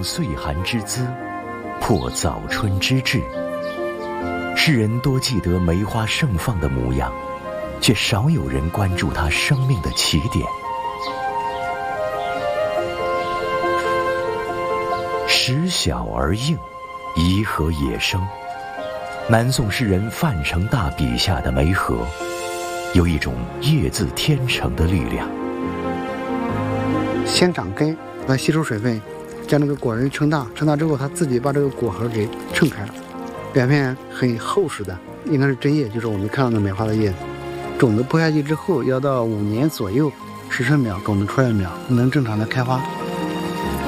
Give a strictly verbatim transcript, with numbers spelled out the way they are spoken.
岁寒之姿，破早春之至。世人多记得梅花盛放的模样，却少有人关注它生命的起点。时小而硬，颐和野生。南宋诗人范成大笔下的梅荷，有一种业自天成的力量。 先长根，它吸收水分，将这个果仁撑大，撑大之后，它自己把这个果核给撑开了，表面很厚实的，应该是针叶，就是我们看到的梅花的叶子。种子播下去之后，要到五年左右，十春苗种子出来苗，能正常的开花。